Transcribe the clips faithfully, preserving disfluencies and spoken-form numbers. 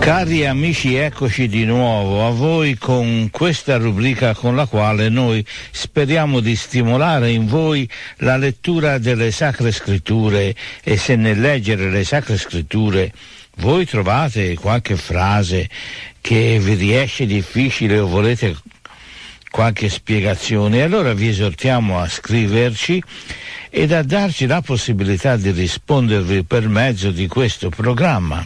Cari amici, eccoci di nuovo a voi con questa rubrica con la quale noi speriamo di stimolare in voi la lettura delle Sacre Scritture, e se nel leggere le Sacre Scritture voi trovate qualche frase che vi riesce difficile o volete qualche spiegazione, allora vi esortiamo a scriverci ed a darci la possibilità di rispondervi per mezzo di questo programma.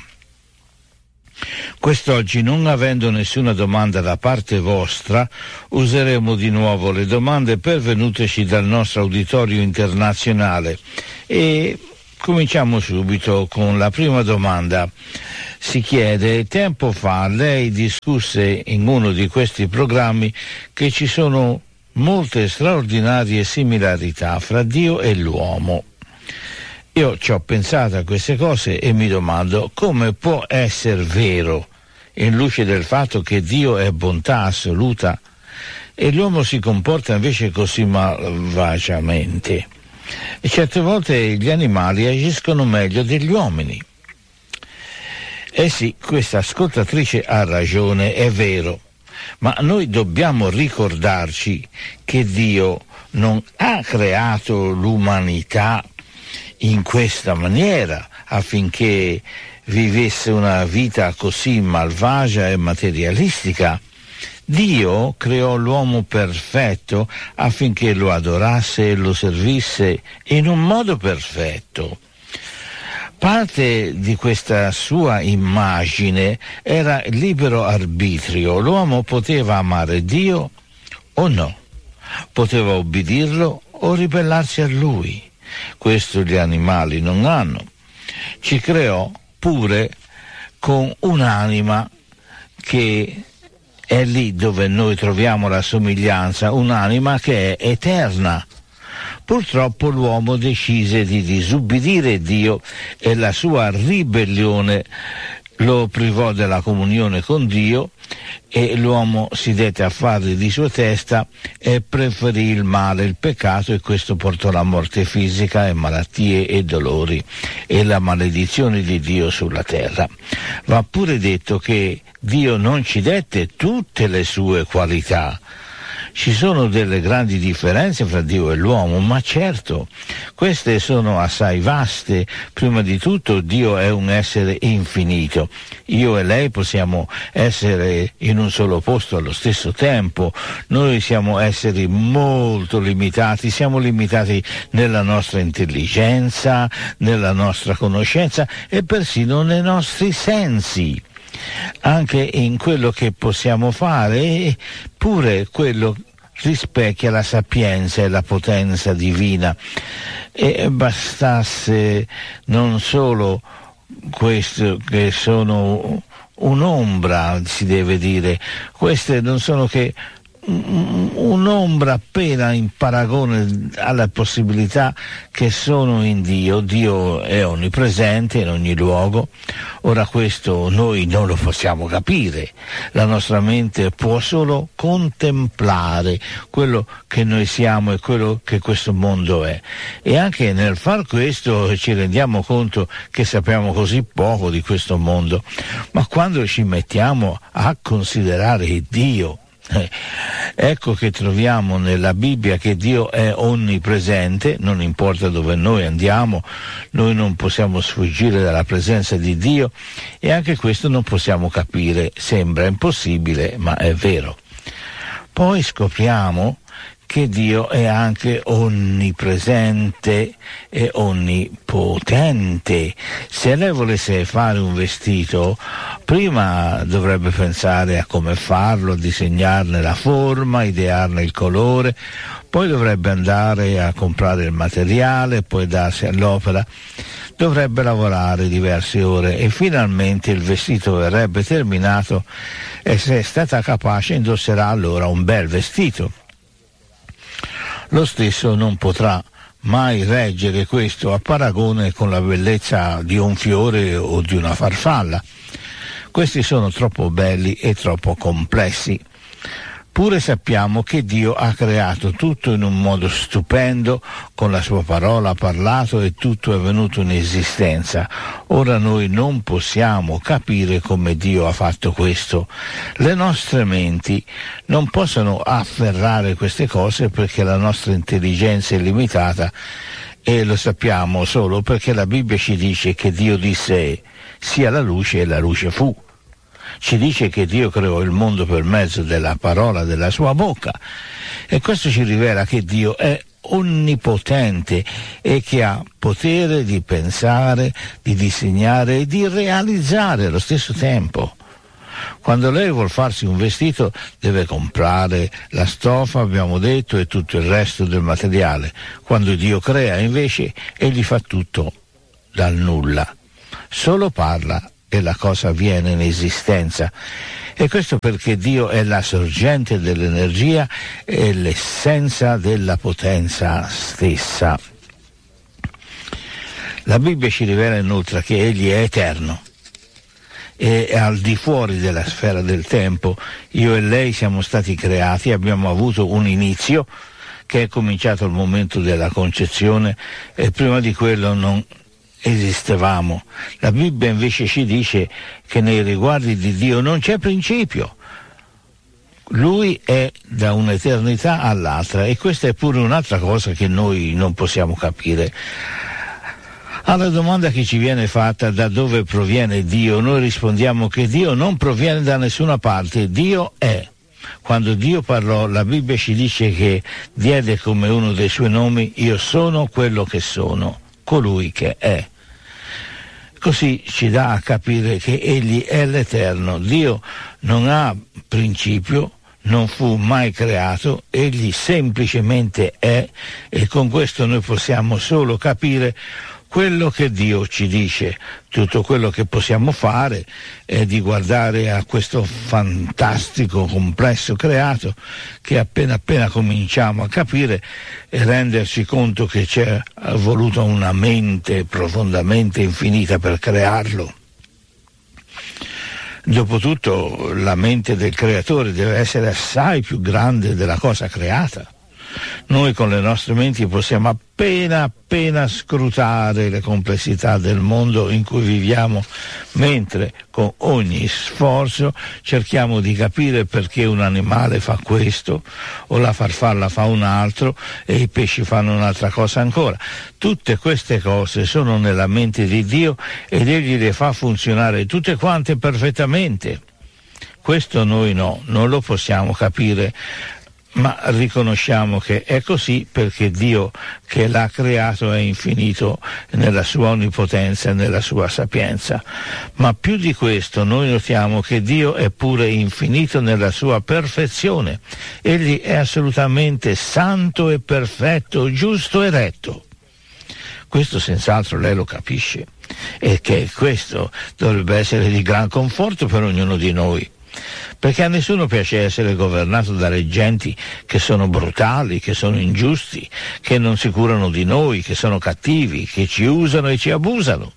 Quest'oggi, non avendo nessuna domanda da parte vostra, useremo di nuovo le domande pervenuteci dal nostro uditorio internazionale e cominciamo subito con la prima domanda. Si chiede: tempo fa lei discusse in uno di questi programmi che ci sono molte straordinarie similarità fra Dio e l'uomo. Io ci ho pensato a queste cose e mi domando come può essere vero, in luce del fatto che Dio è bontà assoluta e l'uomo si comporta invece così malvagiamente. E certe volte gli animali agiscono meglio degli uomini. Eh sì, questa ascoltatrice ha ragione, è vero, ma noi dobbiamo ricordarci che Dio non ha creato l'umanità in questa maniera affinché vivesse una vita così malvagia e materialistica. Dio creò l'uomo perfetto affinché lo adorasse e lo servisse in un modo perfetto. Parte di questa sua immagine era il libero arbitrio. L'uomo poteva amare Dio o no, poteva obbedirlo o ribellarsi a lui. Questo gli animali non hanno. Ci creò pure con un'anima che è lì dove noi troviamo la somiglianza, un'anima che è eterna. Purtroppo l'uomo decise di disubbidire Dio e la sua ribellione lo privò della comunione con Dio e l'uomo si dette affari di sua testa e preferì il male, il peccato, e questo portò alla morte fisica e malattie e dolori e la maledizione di Dio sulla terra. Va pure detto che Dio non ci dette tutte le sue qualità. Ci sono delle grandi differenze fra Dio e l'uomo, ma certo, queste sono assai vaste. Prima di tutto, Dio è un essere infinito. Io e lei possiamo essere in un solo posto allo stesso tempo. Noi siamo esseri molto limitati, siamo limitati nella nostra intelligenza, nella nostra conoscenza e persino nei nostri sensi. Anche in quello che possiamo fare, pure quello rispecchia la sapienza e la potenza divina. E bastasse non solo questo, che sono un'ombra, si deve dire, queste non sono che un'ombra appena in paragone alle possibilità che sono in Dio. Dio è onnipresente in ogni luogo. Ora questo noi non lo possiamo capire, la nostra mente può solo contemplare quello che noi siamo e quello che questo mondo è, e anche nel far questo ci rendiamo conto che sappiamo così poco di questo mondo. Ma quando ci mettiamo a considerare Dio, Eh, ecco che troviamo nella Bibbia che Dio è onnipresente, non importa dove noi andiamo, noi non possiamo sfuggire dalla presenza di Dio, e anche questo non possiamo capire, sembra impossibile, ma è vero. Poi scopriamo che Dio è anche onnipresente e onnipotente. Se lei volesse fare un vestito, prima dovrebbe pensare a come farlo, a disegnarne la forma, idearne il colore, poi dovrebbe andare a comprare il materiale, poi darsi all'opera. Dovrebbe lavorare diverse ore e finalmente il vestito verrebbe terminato, e se è stata capace indosserà allora un bel vestito. Lo stesso non potrà mai reggere questo a paragone con la bellezza di un fiore o di una farfalla. Questi sono troppo belli e troppo complessi. Pure sappiamo che Dio ha creato tutto in un modo stupendo, con la sua parola ha parlato e tutto è venuto in esistenza. Ora noi non possiamo capire come Dio ha fatto questo. Le nostre menti non possono afferrare queste cose perché la nostra intelligenza è limitata, e lo sappiamo solo perché la Bibbia ci dice che Dio disse sia la luce e la luce fu. Ci dice che Dio creò il mondo per mezzo della parola della sua bocca, e questo ci rivela che Dio è onnipotente e che ha potere di pensare, di disegnare e di realizzare allo stesso tempo. Quando lei vuol farsi un vestito deve comprare la stoffa, abbiamo detto, e tutto il resto del materiale. Quando Dio crea invece egli fa tutto dal nulla, solo parla e la cosa viene in esistenza. E questo perché Dio è la sorgente dell'energia e l'essenza della potenza stessa. La Bibbia ci rivela inoltre che egli è eterno e al di fuori della sfera del tempo. Io e lei siamo stati creati, abbiamo avuto un inizio che è cominciato al momento della concezione, e prima di quello non esistevamo. La Bibbia invece ci dice che nei riguardi di Dio non c'è principio. Lui è da un'eternità all'altra, e questa è pure un'altra cosa che noi non possiamo capire. Alla domanda che ci viene fatta da dove proviene Dio, noi rispondiamo che Dio non proviene da nessuna parte, Dio è. Quando Dio parlò, la Bibbia ci dice che diede come uno dei suoi nomi: io sono quello che sono, colui che è. Così ci dà a capire che egli è l'Eterno. Dio non ha principio, non fu mai creato, egli semplicemente è, e con questo noi possiamo solo capire quello che Dio ci dice. Tutto quello che possiamo fare è di guardare a questo fantastico complesso creato, che appena appena cominciamo a capire, e renderci conto che c'è voluta una mente profondamente infinita per crearlo. Dopotutto la mente del creatore deve essere assai più grande della cosa creata. Noi con le nostre menti possiamo appena appena scrutare le complessità del mondo in cui viviamo, mentre con ogni sforzo cerchiamo di capire perché un animale fa questo o la farfalla fa un altro e i pesci fanno un'altra cosa ancora. Tutte queste cose sono nella mente di Dio ed egli le fa funzionare tutte quante perfettamente. Questo noi no, non lo possiamo capire, ma riconosciamo che è così perché Dio che l'ha creato è infinito nella sua onnipotenza e nella sua sapienza. Ma più di questo noi notiamo che Dio è pure infinito nella sua perfezione. Egli è assolutamente santo e perfetto, giusto e retto. Questo senz'altro lei lo capisce, e che questo dovrebbe essere di gran conforto per ognuno di noi. Perché a nessuno piace essere governato da reggenti che sono brutali, che sono ingiusti, che non si curano di noi, che sono cattivi, che ci usano e ci abusano.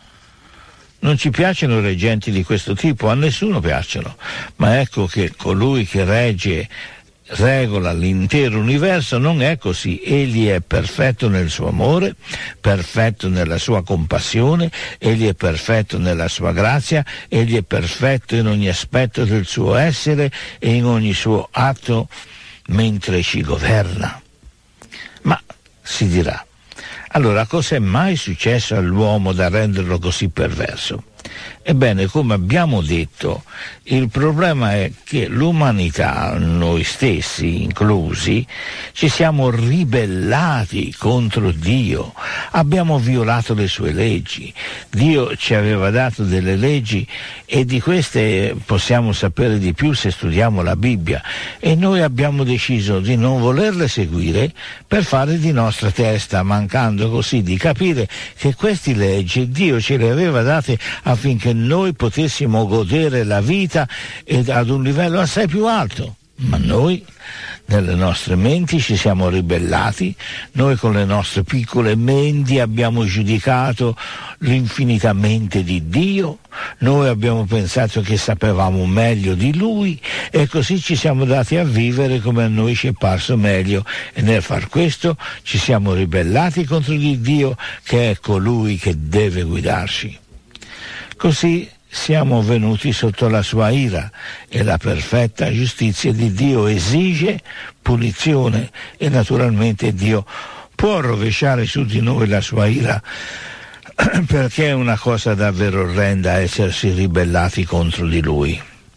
Non ci piacciono reggenti di questo tipo, a nessuno piacciono, ma ecco che colui che regge regola l'intero universo non è così. Egli è perfetto nel suo amore, perfetto nella sua compassione, egli è perfetto nella sua grazia, egli è perfetto in ogni aspetto del suo essere e in ogni suo atto mentre ci governa. Ma si dirà, allora cos'è mai successo all'uomo da renderlo così perverso? Ebbene, come abbiamo detto, il problema è che l'umanità, noi stessi inclusi, ci siamo ribellati contro Dio, abbiamo violato le sue leggi. Dio ci aveva dato delle leggi e di queste possiamo sapere di più se studiamo la Bibbia, e noi abbiamo deciso di non volerle seguire per fare di nostra testa, mancando così di capire che queste leggi Dio ce le aveva date affinché noi potessimo godere la vita ed ad un livello assai più alto. Ma noi nelle nostre menti ci siamo ribellati, noi con le nostre piccole menti abbiamo giudicato l'infinitamente di Dio, noi abbiamo pensato che sapevamo meglio di Lui e così ci siamo dati a vivere come a noi ci è parso meglio, e nel far questo ci siamo ribellati contro di Dio, che è colui che deve guidarci. Così siamo venuti sotto la sua ira, e la perfetta giustizia di Dio esige punizione, e naturalmente Dio può rovesciare su di noi la sua ira, perché è una cosa davvero orrenda essersi ribellati contro di Lui.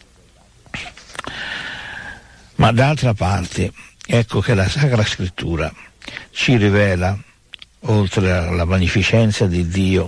Ma d'altra parte, ecco che la Sacra Scrittura ci rivela, oltre alla magnificenza di Dio,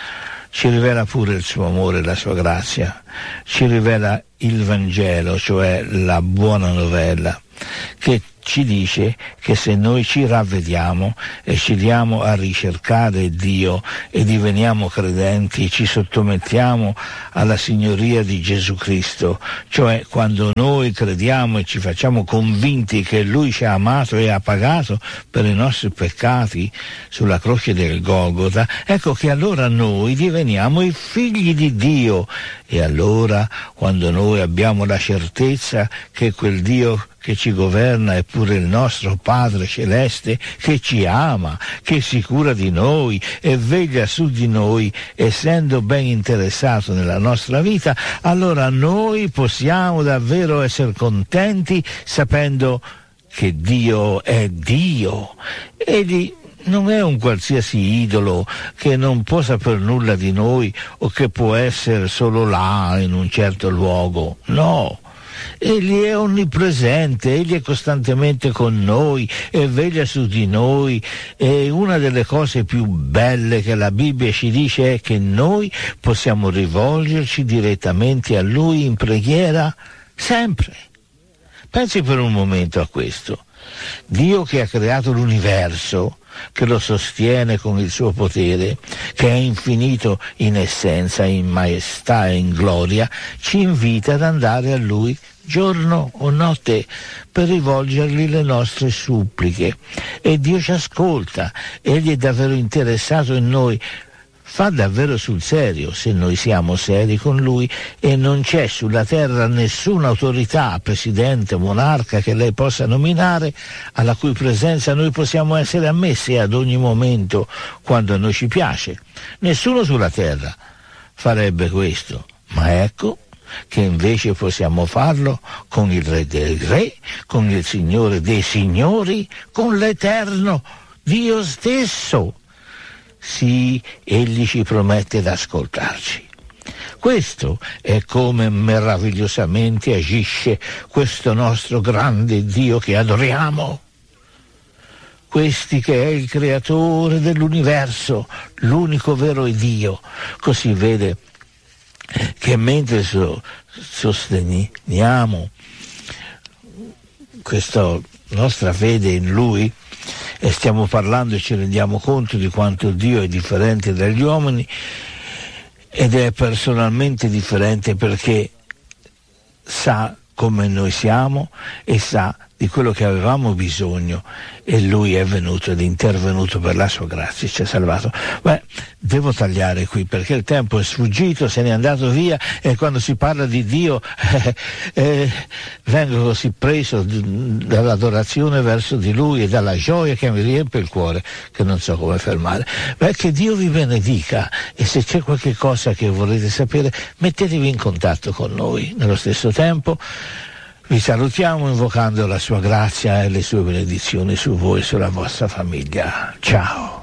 ci rivela pure il suo amore e la sua grazia, ci rivela il Vangelo, cioè la buona novella, che ci dice che se noi ci ravvediamo e ci diamo a ricercare Dio e diveniamo credenti, ci sottomettiamo alla signoria di Gesù Cristo, cioè quando noi crediamo e ci facciamo convinti che Lui ci ha amato e ha pagato per i nostri peccati sulla croce del Golgota, ecco che allora noi diveniamo i figli di Dio. E allora, quando noi abbiamo la certezza che quel Dio che ci governa è pure il nostro Padre Celeste, che ci ama, che si cura di noi e veglia su di noi, essendo ben interessato nella nostra vita, allora noi possiamo davvero essere contenti sapendo che Dio è Dio. Egli non è un qualsiasi idolo che non può saper nulla di noi o che può essere solo là in un certo luogo. No, Egli è onnipresente, Egli è costantemente con noi e veglia su di noi, e una delle cose più belle che la Bibbia ci dice è che noi possiamo rivolgerci direttamente a Lui in preghiera sempre. Pensi per un momento a questo. Dio che ha creato l'universo, che lo sostiene con il suo potere, che è infinito in essenza, in maestà e in gloria, ci invita ad andare a Lui giorno o notte per rivolgergli le nostre suppliche, e Dio ci ascolta. Egli è davvero interessato in noi, fa davvero sul serio se noi siamo seri con Lui, e non c'è sulla terra nessuna autorità, presidente, monarca che lei possa nominare, alla cui presenza noi possiamo essere ammessi ad ogni momento quando a noi ci piace. Nessuno sulla terra farebbe questo, ma ecco che invece possiamo farlo con il Re dei Re, con il Signore dei Signori, con l'Eterno Dio stesso. Sì, Egli ci promette di ascoltarci. Questo è come meravigliosamente agisce questo nostro grande Dio che adoriamo. Questi che è il creatore dell'universo, l'unico vero Dio. Così vede che mentre so, sosteniamo questa nostra fede in Lui, e stiamo parlando e ci rendiamo conto di quanto Dio è differente dagli uomini, ed è personalmente differente perché sa come noi siamo e sa di quello che avevamo bisogno, e Lui è venuto ed è intervenuto per la sua grazia e ci ha salvato. Beh, devo tagliare qui perché il tempo è sfuggito, se n'è andato via, e quando si parla di Dio eh, eh, vengo così preso dall'adorazione verso di Lui e dalla gioia che mi riempie il cuore che non so come fermare. Beh, che Dio vi benedica, e se c'è qualche cosa che volete sapere mettetevi in contatto con noi. Nello stesso tempo vi salutiamo invocando la sua grazia e le sue benedizioni su voi e sulla vostra famiglia. Ciao.